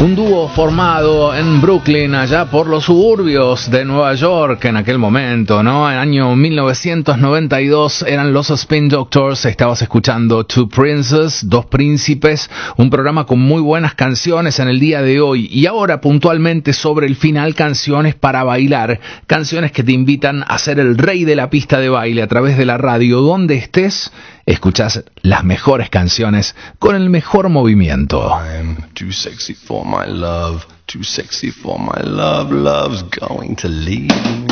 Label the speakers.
Speaker 1: Un dúo formado en Brooklyn, allá por los suburbios de Nueva York en aquel momento, ¿no? En el año 1992 eran los Spin Doctors. Estabas escuchando Two Princes, Dos Príncipes, un programa con muy buenas canciones en el día de hoy. Y ahora puntualmente sobre el final, canciones para bailar, canciones que te invitan a ser el rey de la pista de baile a través de la radio. Donde estés, escuchás las mejores canciones con el mejor movimiento.
Speaker 2: I'm too sexy for my love, too sexy for my love, love's going to leave me.